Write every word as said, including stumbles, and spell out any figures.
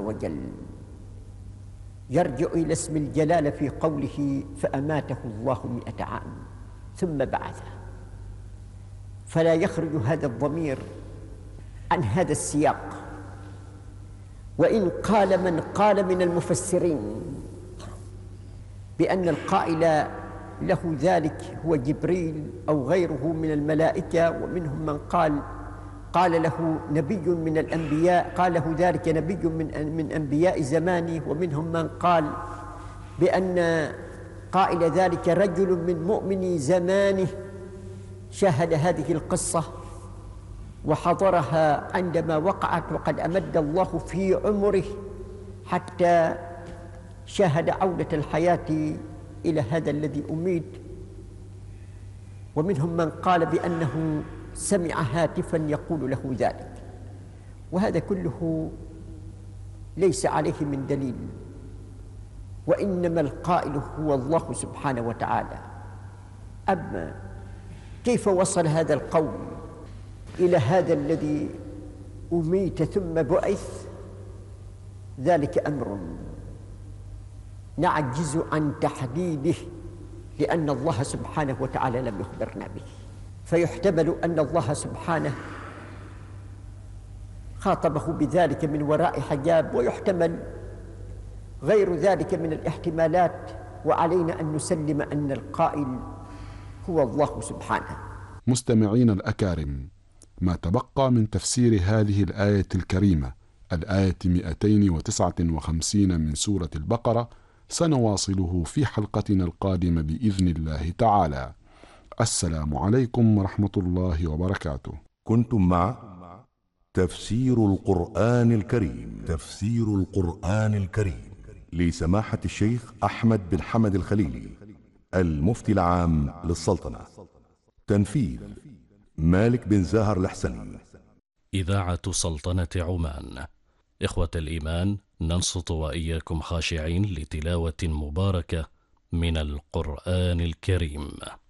وجل يرجع إلى اسم الجلالة في قوله فأماته الله مئة عام ثم بعثه، فلا يخرج هذا الضمير عن هذا السياق. وإن قال من قال من المفسرين بأن القائل له ذلك هو جبريل أو غيره من الملائكة، ومنهم من قال قال له نبي من الأنبياء، قال له ذلك نبي من من أنبياء زمانه، ومنهم من قال بأن قائل ذلك رجل من مؤمني زمانه شاهد هذه القصة وحضرها عندما وقعت، وقد أمد الله في عمره حتى شاهد عودة الحياة إلى هذا الذي أميت. ومنهم من قال بأنه سمع هاتفا يقول له ذلك، وهذا كله ليس عليه من دليل، وإنما القائل هو الله سبحانه وتعالى. أما كيف وصل هذا القول إلى هذا الذي أميت ثم بعث، ذلك أمر نعجز عن تحديده، لأن الله سبحانه وتعالى لم يخبرنا به. فيحتمل أن الله سبحانه خاطبه بذلك من وراء حجاب، ويحتمل غير ذلك من الاحتمالات، وعلينا أن نسلم أن القائل هو الله سبحانه. مستمعين الأكارم، ما تبقى من تفسير هذه الآية الكريمة، الآية مئتين وتسعة وخمسين من سورة البقرة، سنواصله في حلقتنا القادمة بإذن الله تعالى. السلام عليكم ورحمة الله وبركاته. كنتم مع تفسير القرآن الكريم تفسير القرآن الكريم لسماحة الشيخ أحمد بن حمد الخليلي، المفتي العام للسلطنة. تنفيذ مالك بن زاهر الحسني. إذاعة سلطنة عمان. إخوة الإيمان، ننصت وإياكم خاشعين لتلاوة مباركة من القرآن الكريم.